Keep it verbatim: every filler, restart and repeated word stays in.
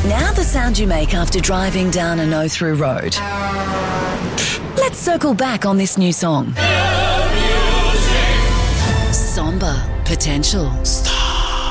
Now the sound you make after driving down a no-through road. Let's circle back on this new song. Somber potential. Stop.